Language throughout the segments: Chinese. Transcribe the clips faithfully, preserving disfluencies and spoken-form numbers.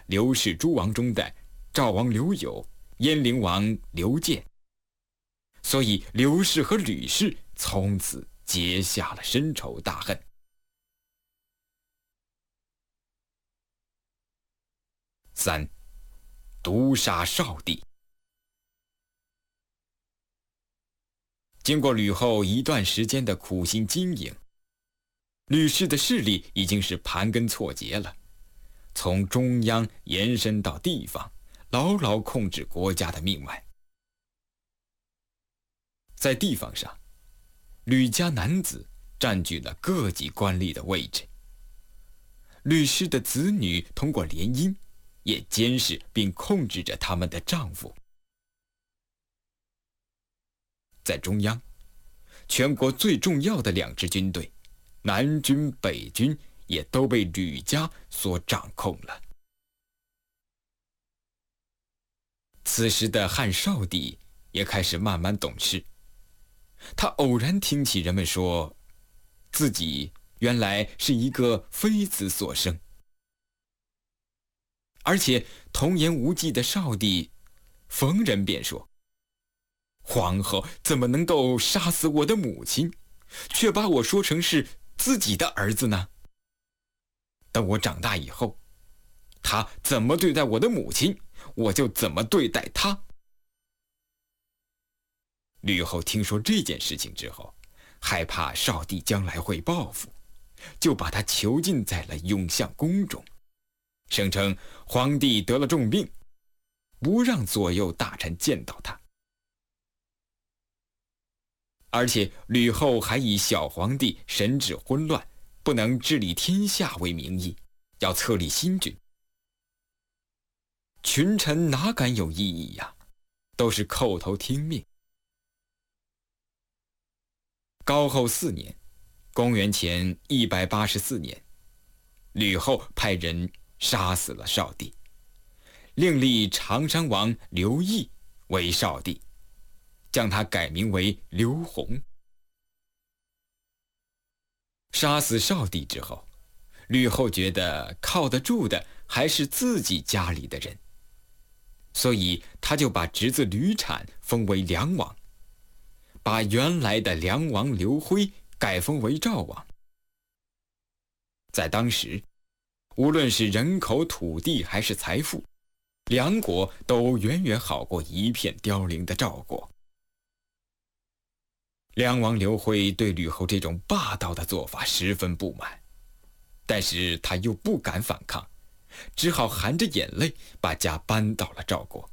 刘氏诸王中的赵王刘友、燕灵王刘建，所以刘氏和吕氏从此结下了深仇大恨。三，毒杀少帝。经过吕后一段时间的苦心经营，吕氏的势力已经是盘根错节了，从中央延伸到地方，牢牢控制国家的命脉。在地方上，吕家男子占据了各级官吏的位置，吕氏的子女通过联姻也监视并控制着他们的丈夫。在中央，全国最重要的两支军队，南军、北军，也都被吕家所掌控了。此时的汉少帝也开始慢慢懂事，他偶然听起人们说，自己原来是一个妃子所生，而且童言无忌的少帝逢人便说，皇后怎么能够杀死我的母亲，却把我说成是自己的儿子呢？等我长大以后，他怎么对待我的母亲，我就怎么对待他。吕后听说这件事情之后，害怕少帝将来会报复，就把他囚禁在了永相宫中，声称皇帝得了重病，不让左右大臣见到他。而且吕后还以小皇帝神志混乱，不能治理天下为名义，要册立新君。群臣哪敢有异议呀，都是叩头听命。高后四年，公元前一百八十四年，吕后派人杀死了少帝，另立长山王刘毅为少帝，将他改名为刘弘。杀死少帝之后，吕后觉得靠得住的还是自己家里的人，所以他就把侄子吕产封为梁王，把原来的梁王刘辉改封为赵王。在当时，无论是人口、土地还是财富，梁国都远远好过一片凋零的赵国。梁王刘辉对吕后这种霸道的做法十分不满，但是他又不敢反抗，只好含着眼泪把家搬到了赵国。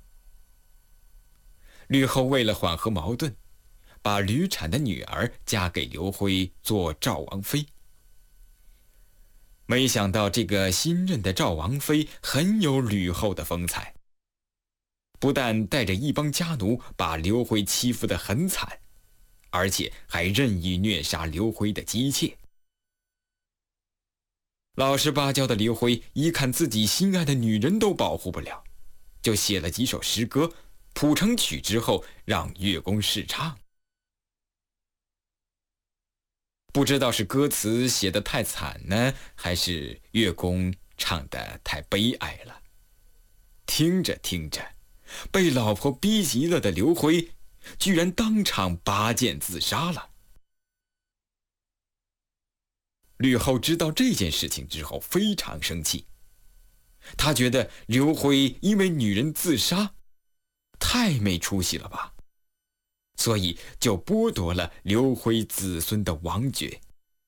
吕后为了缓和矛盾，把吕产的女儿嫁给刘辉做赵王妃。没想到这个新任的赵王妃很有吕后的风采，不但带着一帮家奴把刘辉欺负得很惨，而且还任意虐杀刘辉的姬妾。老实巴交的刘辉一看自己心爱的女人都保护不了，就写了几首诗歌，谱成曲之后让乐工试唱。不知道是歌词写得太惨呢，还是乐工唱得太悲哀了。听着听着，被老婆逼急了的刘辉居然当场拔剑自杀了。吕后知道这件事情之后非常生气，她觉得刘辉因为女人自杀，太没出息了吧，所以就剥夺了刘辉子孙的王爵。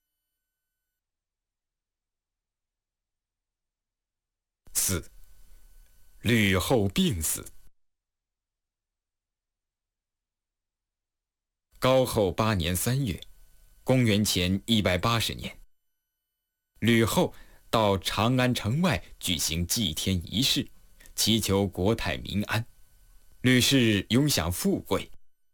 四，吕后病死。高后八年三月，公元前一百八十年，吕后到长安城外举行祭天仪式，祈求国泰民安，吕氏永享富贵。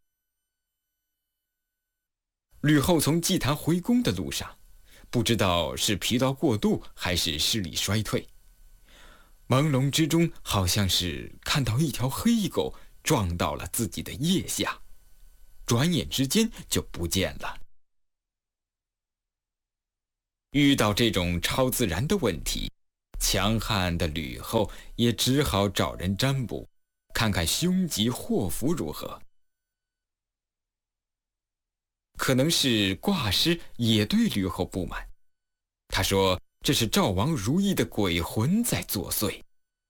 吕后从祭坛回宫的路上，不知道是疲劳过度还是视力衰退，朦胧之中好像是看到一条黑狗撞到了自己的腋下，转眼之间就不见了。遇到这种超自然的问题， 强悍的吕后也只好找人占卜，看看凶吉祸福如何。可能是卦师也对吕后不满，他说这是赵王如意的鬼魂在作祟。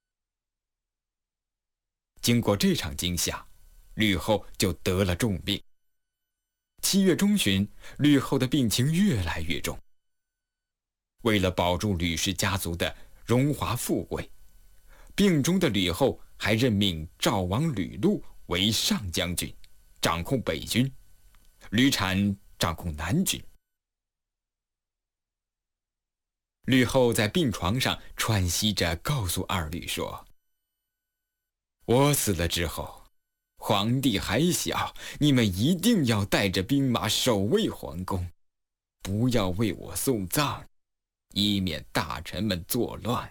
经过这场惊吓，吕后就得了重病。七月中旬，吕后的病情越来越重。为了保住吕氏家族的荣华富贵，病中的吕后还任命赵王吕禄为上将军，掌控北军，吕产掌控南军。吕后在病床上喘息着告诉二吕说：我死了之后，皇帝还小，你们一定要带着兵马守卫皇宫，不要为我送葬，以免大臣们作乱。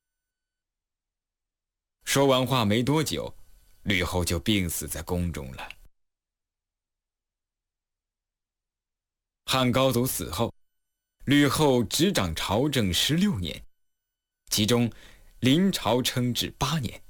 说完话没多久，吕后就病死在宫中了。汉高祖死后，吕后执掌朝政十六年，其中临朝称制八年。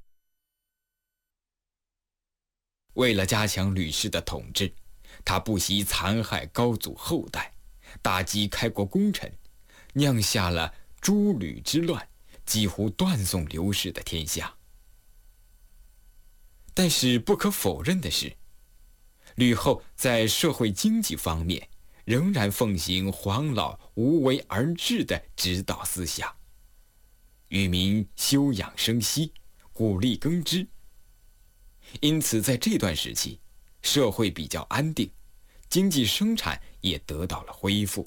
为了加强吕氏的统治，他不惜残害高祖后代，打击开国功臣，酿下了诸吕之乱，几乎断送刘氏的天下。但是不可否认的是，吕后在社会经济方面仍然奉行黄老无为而治的指导思想，与民休养生息，鼓励耕织。因此在这段时期，社会比较安定，经济生产也得到了恢复。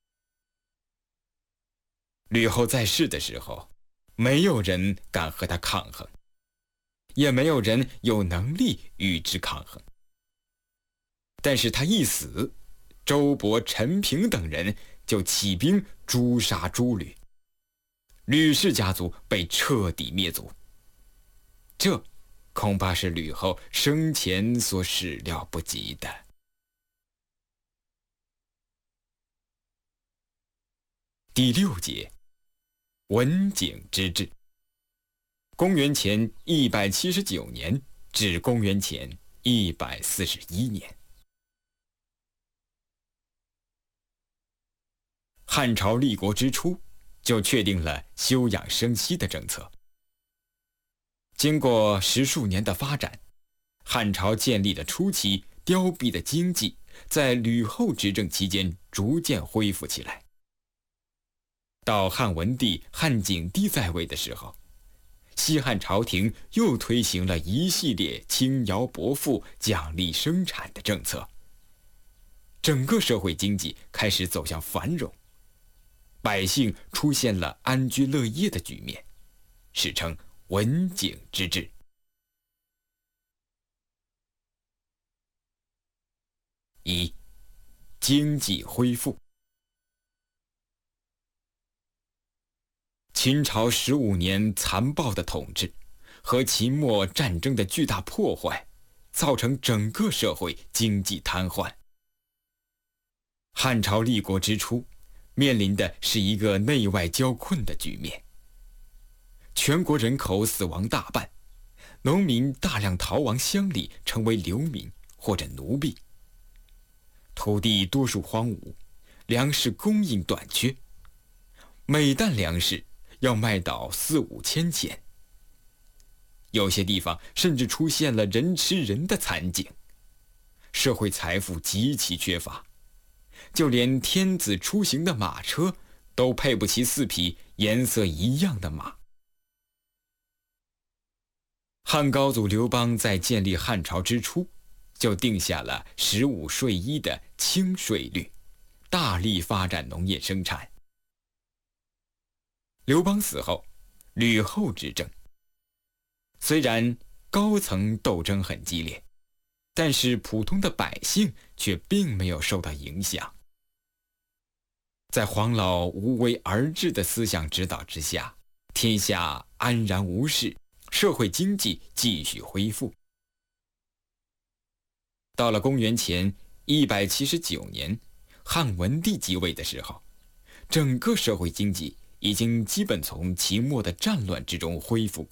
吕后在世的时候，没有人敢和她抗衡，也没有人有能力与之抗衡。但是她一死，周勃、陈平等人就起兵诛杀诸吕，吕氏家族被彻底灭族。这恐怕是吕后生前所始料不及的。第六节，文景之治。公元前一百七十九年至公元前一百四十一年。汉朝立国之初，就确定了休养生息的政策。经过十数年的发展，汉朝建立的初期凋敝的经济，在吕后执政期间逐渐恢复起来。到汉文帝、汉景帝在位的时候，西汉朝廷又推行了一系列轻徭薄赋、奖励生产的政策，整个社会经济开始走向繁荣，百姓出现了安居乐业的局面，史称文景之治。一、经济恢复。秦朝十五年残暴的统治和秦末战争的巨大破坏，造成整个社会经济瘫痪。汉朝立国之初，面临的是一个内外交困的局面。全国人口死亡大半，农民大量逃亡乡里，成为流民或者奴婢。土地多数荒芜，粮食供应短缺，每担粮食要卖到四五千钱。有些地方甚至出现了人吃人的惨景，社会财富极其缺乏，就连天子出行的马车都配不起四匹颜色一样的马。汉高祖刘邦在建立汉朝之初，就定下了十五税一的轻税率，大力发展农业生产。刘邦死后，吕后执政。虽然高层斗争很激烈，但是普通的百姓却并没有受到影响。在黄老无为而治的思想指导之下，天下安然无事，社会经济继续恢复。到了公元前一百七十九年，汉文帝即位的时候，整个社会经济已经基本从秦末的战乱之中恢复